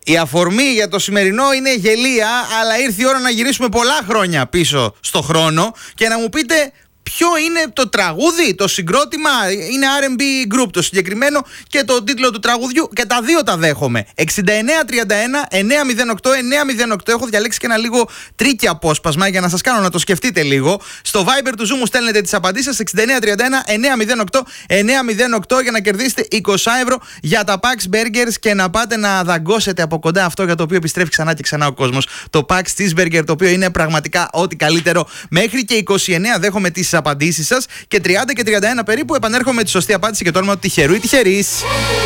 Η αφορμή για το σημερινό είναι γελία, αλλά ήρθε η ώρα να γυρίσουμε πολλά χρόνια πίσω στο χρόνο και να μου πείτε ποιο είναι το τραγούδι, το συγκρότημα. Είναι R&B group το συγκεκριμένο και το τίτλο του τραγουδιού, και τα δύο τα δέχομαι. 6931 908 908. Έχω διαλέξει και ένα λίγο τρίκι απόσπασμα για να σας κάνω να το σκεφτείτε λίγο. Στο Viber του Zoom μου στέλνετε τις απαντήσεις σας 6931 908 908 για να κερδίσετε 20 ευρώ για τα Pax Burgers και να πάτε να δαγκώσετε από κοντά αυτό για το οποίο επιστρέφει ξανά και ξανά ο κόσμος. Το Pax Cheeseburger, το οποίο είναι πραγματικά ό,τι καλύτερο. Μέχρι και 29 δέχομαι τις απαντήσεις σας και 30 και 31 περίπου επανέρχομαι με τη σωστή απάντηση και το όνομα του τυχερού ή τυχερής.